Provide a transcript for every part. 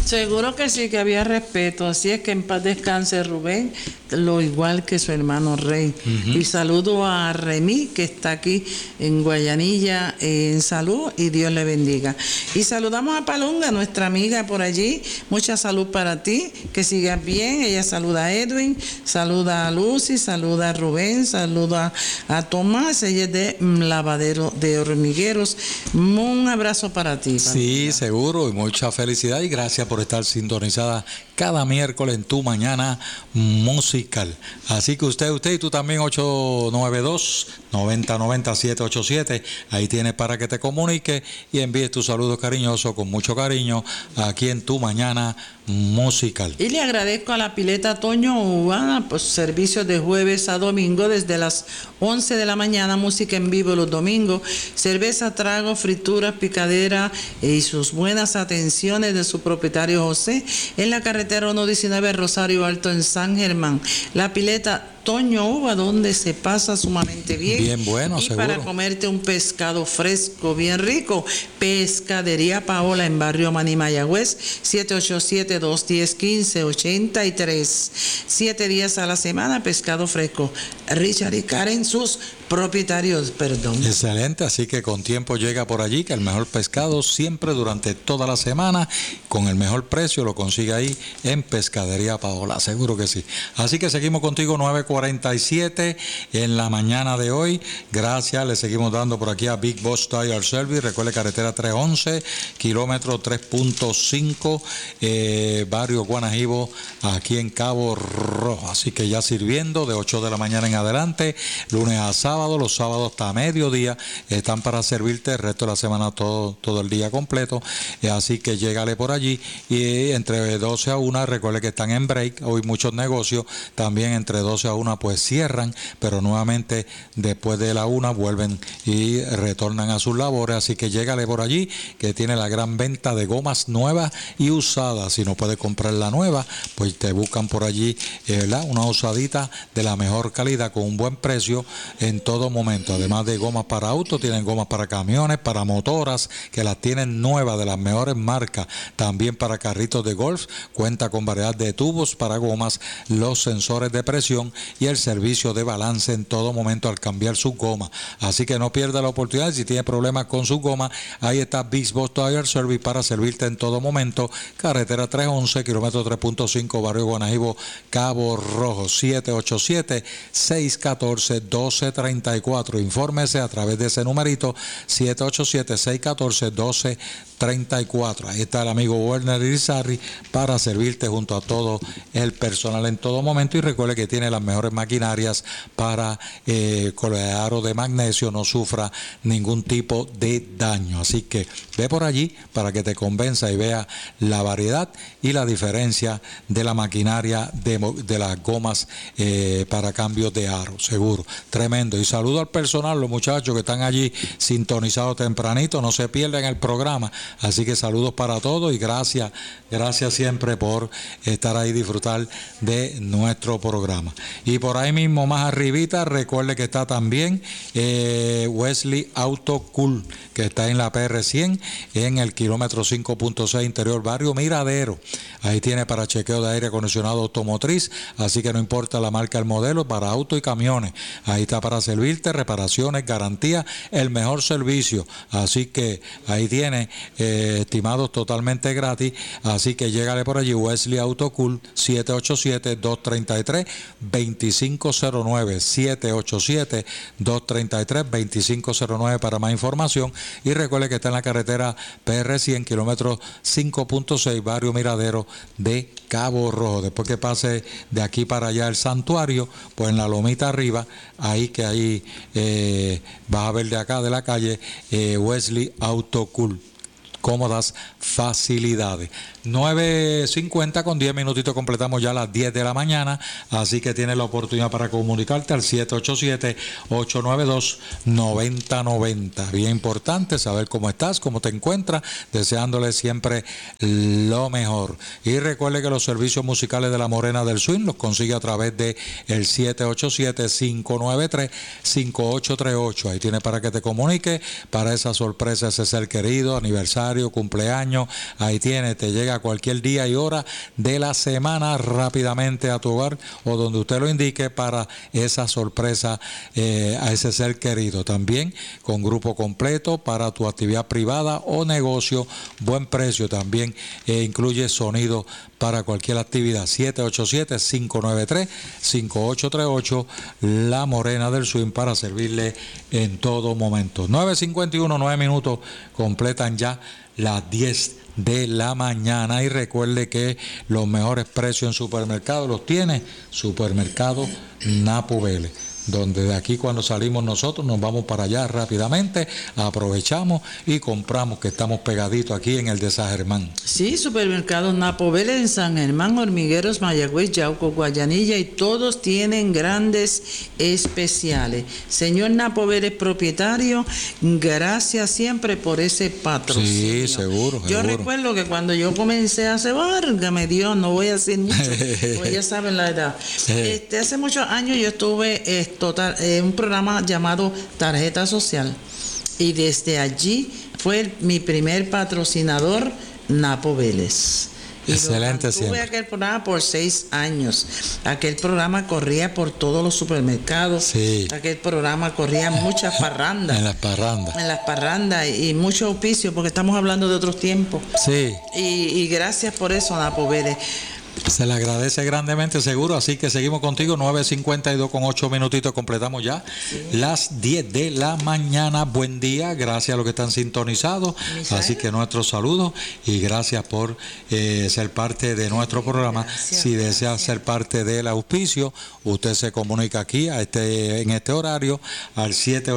Seguro que sí, que había respeto. Así es que en paz descanse Rubén, lo igual que su hermano Rey. Y saludo a Remy, que está aquí en Guayanilla en salud, y Dios le bendiga. Y saludamos a Palunga, nuestra amiga por allí. Mucha salud para ti, que sigas bien. Ella saluda a Edwin, saluda a Lucy, saluda a Rubén, saluda a Tomás. Ella es de Lavadero de Hormigueros. Un abrazo para ti, Palunga. Sí, seguro, y mucha felicidad y gracias por estar sintonizada cada miércoles en tu mañana musical. Así que usted y tú también, 892-9090-787, ahí tienes para que te comunique y envíes tus saludos cariñosos con mucho cariño aquí en tu mañana musical. Y le agradezco a la Pileta Toño Uva, pues servicios de jueves a domingo desde las 11 de la mañana, música en vivo los domingos, cerveza, trago, frituras, picadera y sus buenas atenciones de su propietario José en la carretera 119 Rosario Alto en San Germán. La Pileta Toño Uva, donde se pasa sumamente bien. Bien bueno, y seguro. para comerte un pescado fresco, bien rico, Pescadería Paola en Barrio Maní, Mayagüez, 787-210-1583. 7 días a la semana, pescado fresco. Richard y Karen, sus propietarios, perdón. Excelente, así que con tiempo llega por allí, que el mejor pescado siempre durante toda la semana, con el mejor precio, lo consigue ahí en Pescadería Paola, seguro que sí. Así que seguimos contigo, 9:47 en la mañana de hoy. Gracias, le seguimos dando por aquí a Big Boss Tire Service. Recuerde, carretera 311, kilómetro 3.5, barrio Guanajibo, aquí en Cabo Rojo. Así que ya sirviendo de 8 de la mañana en adelante, lunes a sábado. Los sábados hasta mediodía están para servirte, el resto de la semana todo el día completo. Así que llégale por allí y entre 12 a 1, recuerde que están en break. Hoy muchos negocios también entre 12 a 1 pues cierran, pero nuevamente después de la 1 vuelven y retornan a sus labores. Así que llégale por allí, que tiene la gran venta de gomas nuevas y usadas. Si no puedes comprar la nueva, pues te buscan por allí, ¿verdad? Una usadita de la mejor calidad con un buen precio en todo momento. Además de gomas para autos, tienen gomas para camiones, para motoras, que las tienen nuevas de las mejores marcas. También para carritos de golf, cuenta con variedad de tubos para gomas, los sensores de presión y el servicio de balance en todo momento al cambiar su goma. Así que no pierda la oportunidad. Si tiene problemas con su goma, ahí está Big Boss Tire Service para servirte en todo momento. Carretera 311, kilómetro 3.5, barrio Guanajibo, Cabo Rojo, 787-614-1234. Infórmese a través de ese numerito, 787-614-1234. Ahí está el amigo Werner Irizarry para servirte junto a todo el personal en todo momento. Y recuerde que tiene las mejores maquinarias para que el aro de magnesio no sufra ningún tipo de daño. Así que ve por allí para que te convenza y vea la variedad y la diferencia de la maquinaria de las gomas para cambios de aro. Seguro, tremendo. Y saludo al personal, los muchachos que están allí sintonizados tempranito, no se pierden el programa. Así que saludos para todos y gracias siempre por estar ahí, disfrutar de nuestro programa. Y por ahí mismo, más arribita, recuerde que está también Wesley Auto Cool, que está en la PR100, en el kilómetro 5.6 interior, barrio Miradero. Ahí tiene para chequeo de aire acondicionado automotriz, así que no importa la marca, el modelo, para auto y camiones. Ahí está para servirte, reparaciones, garantía, el mejor servicio. Así que ahí tiene estimados totalmente gratis. Así que llégale por allí, Wesley Auto Cool, 787-233-2509, 787-233-2509 para más información. Y recuerde que está en la carretera PR100, kilómetro 5.6, barrio Miradero de Cabo Rojo. Después que pase de aquí para allá el santuario, pues en la lomita arriba, ahí vas a ver de acá de la calle Wesley Auto Cool. Cómodas facilidades. 9:50, con 10 minutitos completamos ya las 10 de la mañana, así que tienes la oportunidad para comunicarte al 787-892-9090. Bien importante saber cómo estás, cómo te encuentras, deseándole siempre lo mejor. Y recuerde que los servicios musicales de la Morena del Swing los consigue a través de el 787-593-5838. Ahí tienes para que te comunique para esa sorpresa, ese ser querido, aniversario, aniversario, cumpleaños, ahí tienes, te llega cualquier día y hora de la semana rápidamente a tu hogar o donde usted lo indique para esa sorpresa a ese ser querido. También con grupo completo para tu actividad privada o negocio, buen precio. También incluye sonido para cualquier actividad. 787-593-5838, La Morena del Swing, para servirle en todo momento. 9:51, 9 minutos, completan ya las 10 de la mañana, y recuerde que los mejores precios en supermercados los tiene Supermercado Napo Vélez, donde de aquí cuando salimos nosotros nos vamos para allá rápidamente, aprovechamos y compramos, que estamos pegaditos aquí en el de San Germán. Sí, Supermercados Napo Vélez en San Germán, Hormigueros, Mayagüez, Yauco, Guayanilla, y todos tienen grandes especiales. Señor Napo Vélez, propietario, gracias siempre por ese patrocinio. Sí, seguro. Yo recuerdo que cuando yo comencé a cebar, me dio, no voy a decir mucho, pues ya saben la edad. Hace muchos años yo estuve un programa llamado Tarjeta Social, y desde allí fue mi primer patrocinador, Napo Vélez. Excelente. Tuve aquel programa por 6 años. Aquel programa corría por todos los supermercados. Sí. Aquel programa corría muchas parrandas. En las parrandas. En las parrandas, y mucho auspicio, porque estamos hablando de otros tiempos. Sí. Y gracias por eso, Napo Vélez. Se le agradece grandemente, seguro. Así que seguimos contigo. 9:52 con 8 minutitos. Completamos ya las 10 de la mañana. Buen día. Gracias a los que están sintonizados. Así que nuestros saludos y gracias por ser parte de nuestro programa. Si desea ser parte del auspicio, usted se comunica aquí en este horario al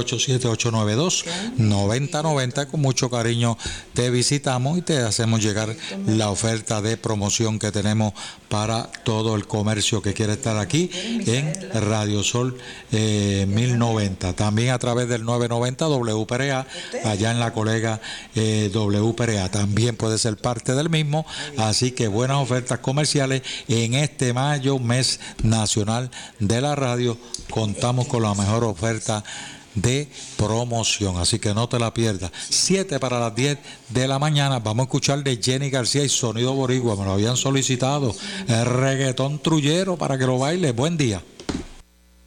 787-892-9090. Con mucho cariño te visitamos y te hacemos llegar la oferta de promoción que tenemos para todo el comercio que quiere estar aquí en Radio Sol 1090. También a través del 990 WPRA, allá en la colega WPRA. También puede ser parte del mismo. Así que buenas ofertas comerciales en este mayo, mes nacional de la radio. Contamos con la mejor oferta de promoción, así que no te la pierdas. 7 para las 10 de la mañana. Vamos a escuchar de Jenny García y Sonido Boricua. Me lo habían solicitado, el reggaetón trullero, para que lo baile. Buen día.